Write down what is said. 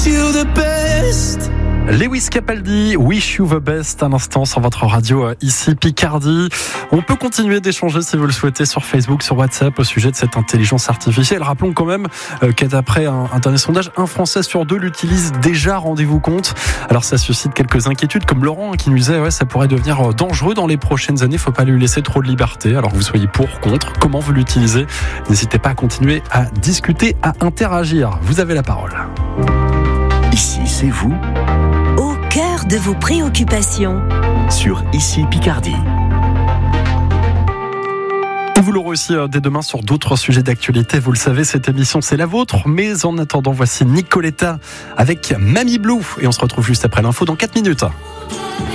Lewis Capaldi, Wish You the Best, un instant sur votre radio ici Picardie. On peut continuer d'échanger si vous le souhaitez sur Facebook, sur WhatsApp au sujet de cette intelligence artificielle. Rappelons quand même que d'après un dernier sondage, 1 Français sur 2 l'utilise déjà, rendez-vous compte. Alors ça suscite quelques inquiétudes, comme Laurent qui nous disait ça pourrait devenir dangereux dans les prochaines années, faut pas lui laisser trop de liberté. Alors que vous soyez pour, contre, comment vous l'utilisez, n'hésitez pas à continuer à discuter, à interagir. Vous avez la parole. Ici, c'est vous, au cœur de vos préoccupations, sur Ici Picardie. Et vous l'aurez aussi dès demain sur d'autres sujets d'actualité. Vous le savez, cette émission, c'est la vôtre. Mais en attendant, voici Nicoletta avec Mamie Blue. Et on se retrouve juste après l'info dans 4 minutes.